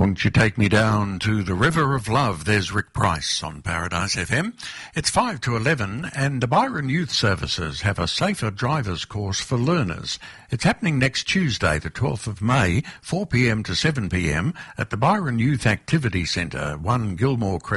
Won't you take me down to the River of Love? There's Rick Price on Paradise FM. It's 5 to 11 and the Byron Youth Services have a safer drivers course for learners. It's happening next Tuesday, the 12th of May, 4 p.m. to 7 p.m. at the Byron Youth Activity Centre, 1 Gilmore Crescent.